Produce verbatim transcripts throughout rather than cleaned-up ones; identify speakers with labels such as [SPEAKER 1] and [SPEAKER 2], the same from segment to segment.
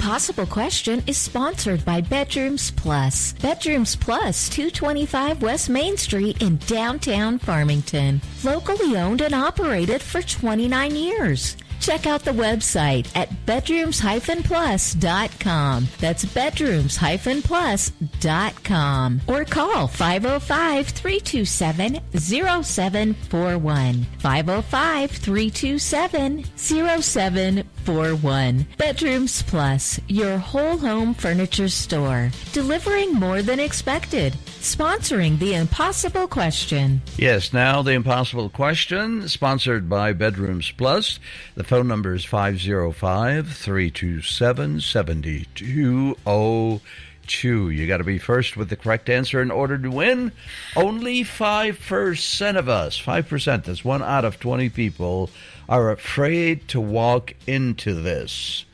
[SPEAKER 1] Impossible Question is sponsored by Bedrooms Plus. Bedrooms Plus, two twenty-five West Main Street in downtown Farmington. Locally owned and operated for twenty-nine years. Check out the website at bedrooms dash plus dot com. That's bedrooms dash plus dot com. Or call five oh five, three two seven, oh seven four one. five oh five, three two seven, oh seven four one. Bedrooms Plus, your whole home furniture store. Delivering more than expected. Sponsoring The Impossible Question.
[SPEAKER 2] Yes, now The Impossible Question, sponsored by Bedrooms Plus. The phone number is five oh five, three two seven, seven two oh two. You got to be first with the correct answer in order to win. Only five percent of us, five percent, that's one out of twenty people, are afraid to walk into this.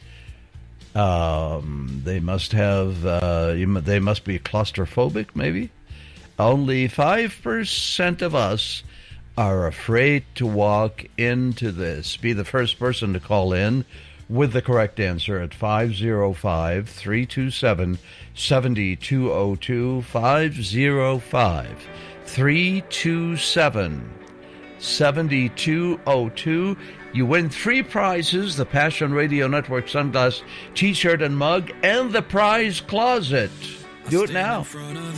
[SPEAKER 2] Um, they must have, uh, they must be claustrophobic, maybe. Only five percent of us are afraid to walk into this. Be the first person to call in with the correct answer at five oh five, three two seven, seven two oh two, five oh five, three two seven, seven two oh two. You win three prizes, the Passion Radio Network sunglass, T-shirt and mug, and the prize closet. Do it now.